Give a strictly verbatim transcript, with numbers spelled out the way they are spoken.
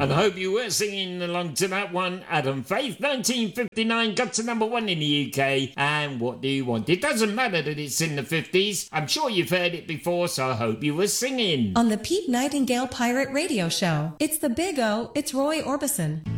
And I hope you were singing along to that one. Adam Faith, nineteen fifty-nine, got to number one in the U K. And What Do You Want? It doesn't matter that it's in the fifties. I'm sure you've heard it before, so I hope you were singing. On the Pete Nightingale Pirate Radio Show, it's the Big O, it's Roy Orbison.